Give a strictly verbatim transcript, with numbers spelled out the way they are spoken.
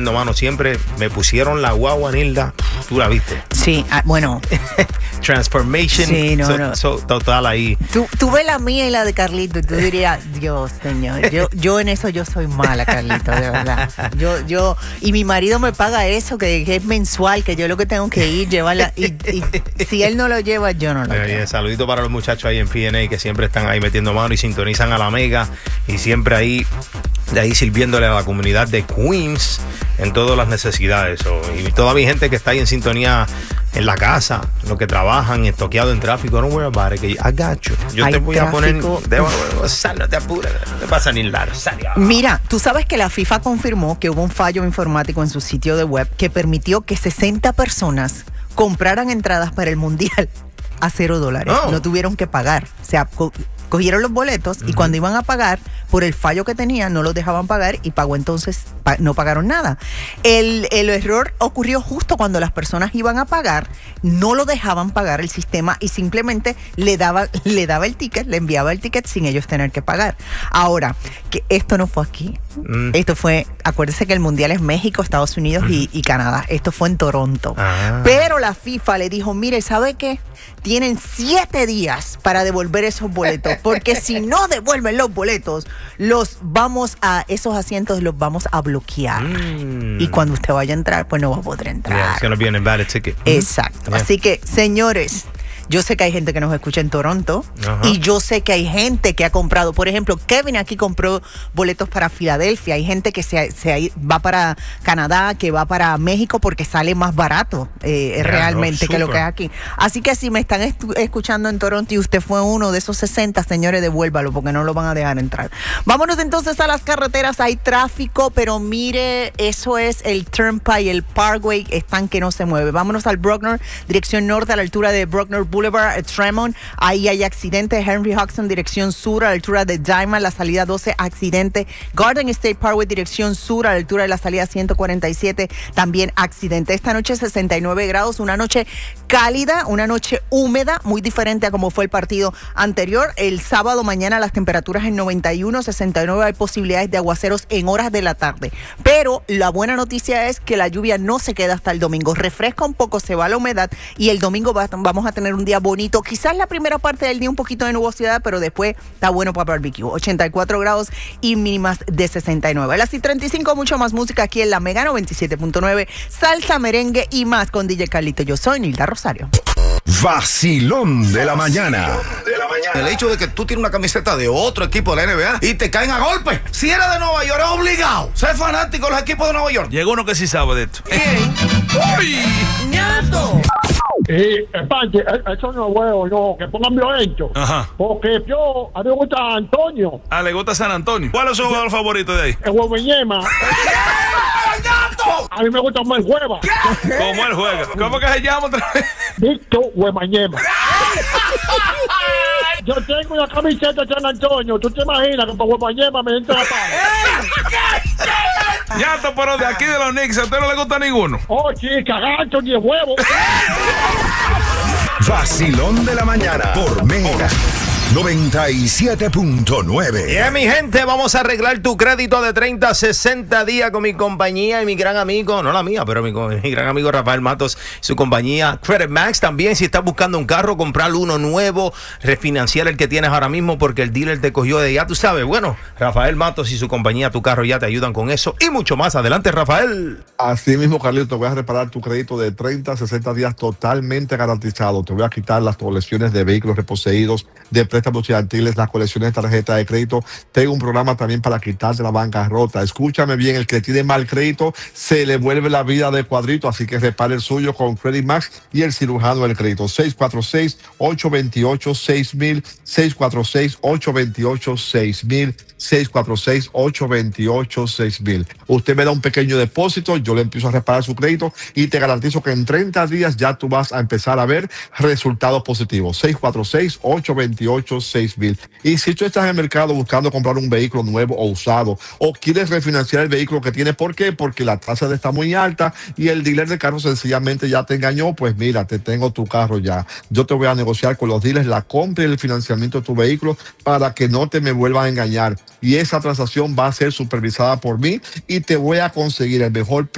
metiendo mano siempre. Me pusieron la guagua, Nilda. ¿Tú la viste? Sí, ah, bueno. Transformation. Sí, no, so, no. So, total ahí. Tú, tú ves la mía y la de Carlito y tú dirías, Dios, señor, yo, yo en eso yo soy mala, Carlito, de verdad. Yo, yo, y mi marido me paga eso, que, que es mensual, que yo lo que tengo que ir, llevarla, y, y si él no lo lleva, yo no lo Oye, llevo. saludito para los muchachos ahí en P N A que siempre están ahí metiendo mano y sintonizan a la mega y siempre ahí, de ahí sirviéndole a la comunidad de Queens en todas las necesidades. So, y toda mi gente que está ahí en sintonía en la casa, los que trabajan estoqueado en tráfico, no worry about it, que I got you. Yo Hay te voy tráfico. a poner, de, sal, no te apures, no te pasa ni nada. Mira, tú sabes que la FIFA confirmó que hubo un fallo informático en su sitio de web que permitió que sesenta personas compraran entradas para el Mundial a cero dólares. Oh. No tuvieron que pagar. O sea, co- cogieron los boletos y uh-huh. cuando iban a pagar, por el fallo que tenían, no los dejaban pagar y pagó entonces, pa- no pagaron nada. El, el error ocurrió justo cuando las personas iban a pagar, no lo dejaban pagar el sistema y simplemente le daba, le daba el ticket, le enviaba el ticket sin ellos tener que pagar. Ahora, que esto no fue aquí. Mm. Esto fue, acuérdense que el Mundial es México, Estados Unidos mm. y, y Canadá. Esto fue en Toronto. Ah. Pero la FIFA le dijo, mire, ¿sabe qué? Tienen siete días para devolver esos boletos, porque si no devuelven los boletos, los vamos a, esos asientos los vamos a bloquear. Mm. Y cuando usted vaya a entrar, pues no va a poder entrar. Yeah, it's gonna be an invalid ticket. Exacto. Yeah. Así que, señores, yo sé que hay gente que nos escucha en Toronto uh-huh. y yo sé que hay gente que ha comprado, por ejemplo, Kevin aquí compró boletos para Filadelfia, hay gente que se, se va para Canadá, que va para México porque sale más barato eh, yeah, realmente no, que lo que es aquí. Así que si me están estu- escuchando en Toronto y usted fue uno de esos sesenta, señores, devuélvalo porque no lo van a dejar entrar. Vámonos entonces a las carreteras, hay tráfico, pero mire, eso es el Turnpike, el Parkway, están que no se mueve. Vámonos al Bruckner, dirección norte a la altura de Bruckner Boulevard, Tremont, ahí hay accidente. Henry Hudson, dirección sur a la altura de Diamond, la salida doce, accidente. Garden State Parkway, dirección sur a la altura de la salida ciento cuarenta y siete, también accidente. Esta noche sesenta y nueve grados, una noche cálida, una noche húmeda, muy diferente a como fue el partido anterior. El sábado mañana las temperaturas en noventa y uno, sesenta y nueve, hay posibilidades de aguaceros en horas de la tarde. Pero la buena noticia es que la lluvia no se queda hasta el domingo. Refresca un poco, se va la humedad y el domingo va, vamos a tener un día bonito. Quizás la primera parte del día un poquito de nubosidad, pero después está bueno para barbecue. ochenta y cuatro grados y mínimas de sesenta y nueve. A las treinta y cinco, mucho más música aquí en la Mega noventa y siete punto nueve. Salsa, merengue y más con D J Carlito. Yo soy Nilda Rosario. Vacilón de la mañana. De la mañana. El hecho de que tú tienes una camiseta de otro equipo de la N B A y te caen a golpe. Si eres de Nueva York, es obligado ser fanático de los equipos de Nueva York. Llegó uno que sí sabe de esto. ¿Quién? ¡Uy! ¡Ñato! Sí, Panche, eso no es huevo, no, que pongan violento. Ajá. Porque yo, a mí me gusta Antonio. Ah, le gusta San Antonio. ¿Cuál es su jugador favorito de ahí? El Hueveñema. A mí me gusta más el Hueva. ¿Cómo él juega? ¿Cómo que se llama otra vez? Víctor Huevañema. Yo tengo una camiseta de San Antonio. ¿Tú te imaginas que por Huevañema me entra la paz? Ñato, pero de aquí de los Knicks, ¿a usted no le gusta ninguno? Oh, chica, gancho ni el huevo. Vacilón de la mañana por Mega noventa y siete punto nueve. Yeah, mi gente, vamos a arreglar tu crédito de treinta a sesenta días con mi compañía y mi gran amigo, no la mía, pero mi, mi gran amigo Rafael Matos, su compañía Credit Max. También si estás buscando un carro, comprar uno nuevo, refinanciar el que tienes ahora mismo porque el dealer te cogió de ya, tú sabes. Bueno, Rafael Matos y su compañía Tu Carro Ya te ayudan con eso y mucho más. Adelante, Rafael. Así mismo, Carlito, te voy a reparar tu crédito de treinta a sesenta días totalmente garantizado. Te voy a quitar las colecciones de vehículos reposeídos, de préstamos estudiantiles, las colecciones de tarjeta de crédito. Tengo un programa también para quitarte la bancarrota. Escúchame bien, el que tiene mal crédito se le vuelve la vida de cuadrito, así que repare el suyo con Credit Max y el cirujano del crédito. seis cuatro seis, ocho dos ocho, seis mil, seis cuatro seis, ocho dos ocho, seis mil, seis cuatro seis, ocho dos ocho, seis mil. Usted me da un pequeño depósito, yo le empiezo a reparar su crédito y te garantizo que en treinta días ya tú vas a empezar a ver resultados positivos. seis cuatro seis, ocho dos ocho, seis mil. Y si tú estás en el mercado buscando comprar un vehículo nuevo o usado o quieres refinanciar el vehículo que tienes, ¿por qué? Porque la tasa está muy alta y el dealer de carro sencillamente ya te engañó, pues mira, te tengo tu carro ya. Yo te voy a negociar con los dealers la compra y el financiamiento de tu vehículo para que no te me vuelvan a engañar. Y esa transacción va a ser supervisada por mí y te voy a conseguir el mejor